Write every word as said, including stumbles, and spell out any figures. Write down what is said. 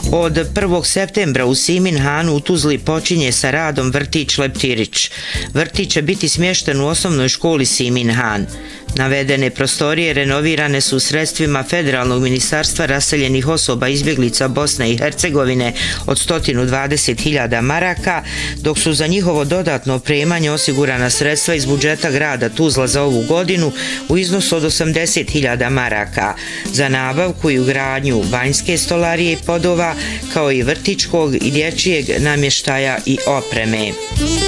Od prvog septembra u Simin Hanu u Tuzli počinje sa radom vrtić Leptirić. Vrtić će biti smješten u osnovnoj školi Simin Han. Navedene prostorije renovirane su sredstvima Federalnog ministarstva raseljenih osoba izbjeglica Bosne i Hercegovine od sto dvadeset hiljada maraka, dok su za njihovo dodatno opremanje osigurana sredstva iz budžeta grada Tuzla za ovu godinu u iznosu od osamdeset hiljada maraka za nabavku i ugradnju banjske stolarije i podova, kao i vrtićkog i dječjeg namještaja i opreme.